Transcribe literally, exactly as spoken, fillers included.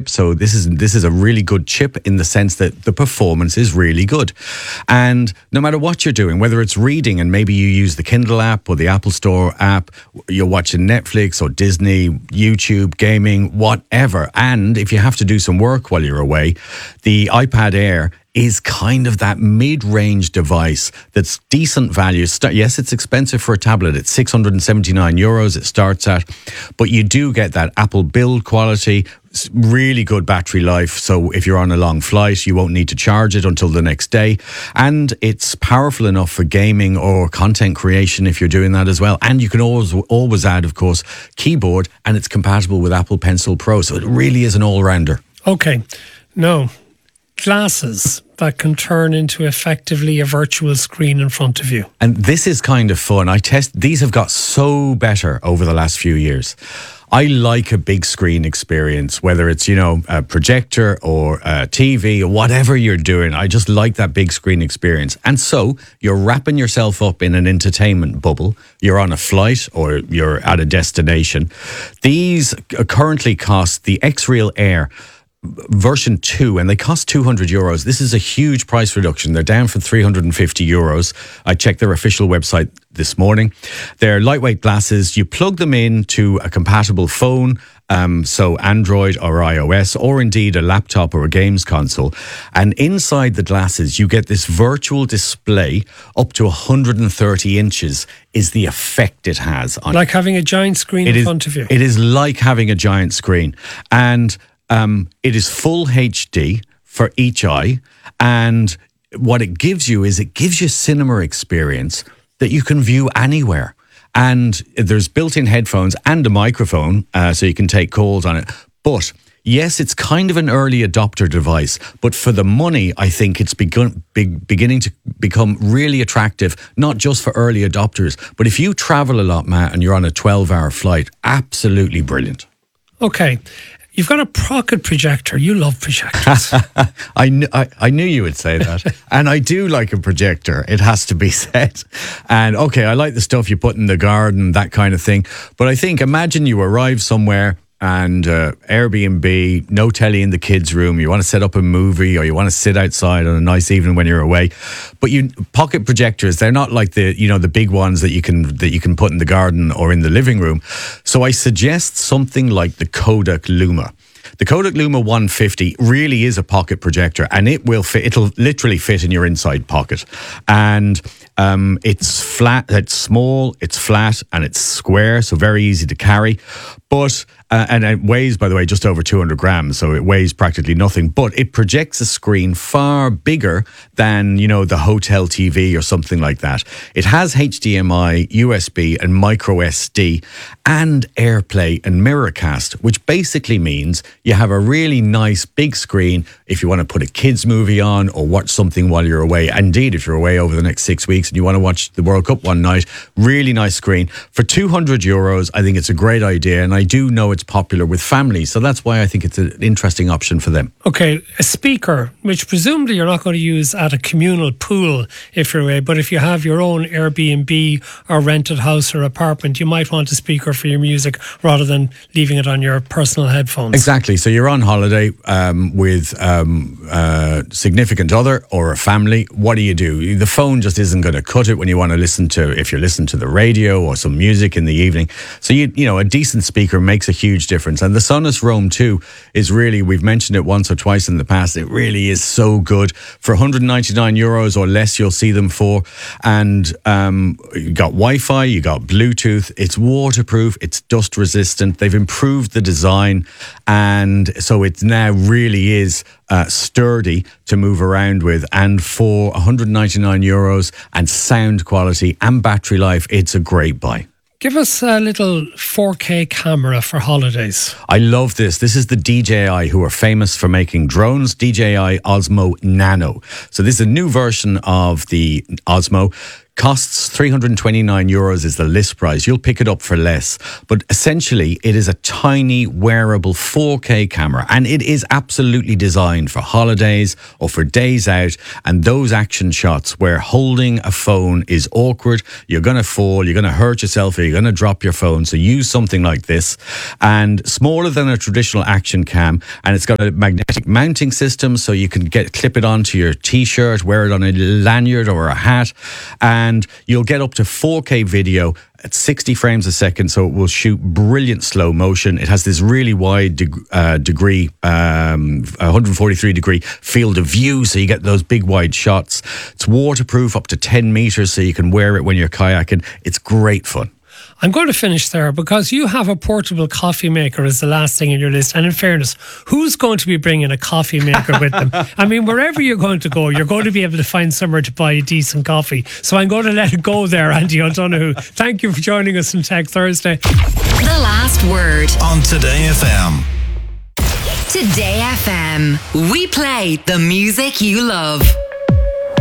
chip. So this is this is a really good chip in the sense that the performance is really good. And no matter what you're doing, whether it's reading and maybe you use the Kindle app or the Apple Store app, you're watching Netflix or Disney, YouTube, gaming, whatever. And if you have to do some work while you're away, the iPad Air is kind of that mid-range device that's decent value. Yes, it's expensive for a tablet. It's six hundred seventy-nine euros it starts at. But you do get that Apple build quality, really good battery life. So if you're on a long flight, you won't need to charge it until the next day. And it's powerful enough for gaming or content creation if you're doing that as well. And you can always, always add, of course, keyboard, and it's compatible with Apple Pencil Pro. So it really is an all-rounder. Okay. No. Glasses that can turn into effectively a virtual screen in front of you. And this is kind of fun. I test these have got so better over the last few years. I like a big screen experience, whether it's, you know, a projector or a T V or whatever you're doing. I just like that big screen experience. And so you're wrapping yourself up in an entertainment bubble. You're on a flight or you're at a destination. These currently cost the X-Real Air version two, and they cost two hundred euros. This is a huge price reduction. They're down from three hundred fifty euros. I checked their official website this morning. They're lightweight glasses. You plug them into a compatible phone, um, so Android or iOS, or indeed a laptop or a games console. And inside the glasses, you get this virtual display up to one hundred thirty inches is the effect it has. On like having a giant screen it in is, front of you. It is like having a giant screen. And Um, it is full H D for each eye, and what it gives you is it gives you cinema experience that you can view anywhere. And there's built-in headphones and a microphone, uh, so you can take calls on it. But yes, it's kind of an early adopter device, but for the money, I think it's begun, be, beginning to become really attractive, not just for early adopters, but if you travel a lot, Matt, and you're on a twelve-hour flight, absolutely brilliant. Okay. You've got a pocket projector. You love projectors. I, kn- I, I knew you would say that. And I do like a projector, it has to be said. And okay, I like the stuff you put in the garden, that kind of thing. But I think, imagine you arrive somewhere and uh, Airbnb, no telly in the kids' room. You want to set up a movie or you want to sit outside on a nice evening when you're away. But you pocket projectors, they're not like the, you know, the big ones that you can that you can put in the garden or in the living room. So I suggest something like the Kodak Luma. The Kodak Luma one fifty really is a pocket projector, and it will fit. It'll literally fit in your inside pocket, and um, it's flat. It's small. It's flat, and it's square, so very easy to carry. But uh, and it weighs, by the way, just over two hundred grams, so it weighs practically nothing. But it projects a screen far bigger than, you know, the hotel T V or something like that. It has H D M I, U S B, and micro S D, and AirPlay and Miracast, which basically means you have a really nice big screen if you want to put a kids movie on or watch something while you're away. Indeed, if you're away over the next six weeks and you want to watch the World Cup one night, really nice screen. For two hundred euros, I think it's a great idea, and I do know it's popular with families, so that's why I think it's an interesting option for them. Okay, a speaker, which presumably you're not going to use at a communal pool if you're away, but if you have your own Airbnb or rented house or apartment, you might want a speaker for your music rather than leaving it on your personal headphones. Exactly. So you're on holiday um, with um, a significant other or a family. What do you do? The phone just isn't going to cut it when you want to listen to, if you're listening to the radio or some music in the evening. So, you you know, a decent speaker makes a huge difference. And the Sonos Roam two is really, we've mentioned it once or twice in the past, it really is so good. For one hundred ninety-nine euros or less, you'll see them for. And um, you got Wi-Fi, you got Bluetooth, it's waterproof, it's dust resistant. They've improved the design, and so it now really is uh, sturdy to move around with. And for one hundred ninety-nine euros and sound quality and battery life, it's a great buy. Give us a little four K camera for holidays. I love this. This is the D J I, who are famous for making drones, D J I Osmo Nano. So this is a new version of the Osmo. Costs three hundred twenty-nine euros is the list price. You'll pick it up for less. But essentially, it is a tiny wearable four K camera, and it is absolutely designed for holidays or for days out, and those action shots where holding a phone is awkward, you're going to fall, you're going to hurt yourself, or you're going to drop your phone. So use something like this, and smaller than a traditional action cam, and it's got a magnetic mounting system, so you can get clip it onto your t-shirt, wear it on a lanyard or a hat, and you'll get up to four K video at sixty frames a second, so it will shoot brilliant slow motion. It has this really wide deg- uh, degree, um, one hundred forty-three degree field of view, so you get those big wide shots. It's waterproof up to ten meters, so you can wear it when you're kayaking. It's great fun. I'm going to finish there because you have a portable coffee maker as the last thing in your list. And in fairness, who's going to be bringing a coffee maker with them? I mean, wherever you're going to go, you're going to be able to find somewhere to buy a decent coffee. So I'm going to let it go there, Andy O'Donoghue. Thank you for joining us on Tech Thursday. The last word on Today F M. Today F M. We play the music you love.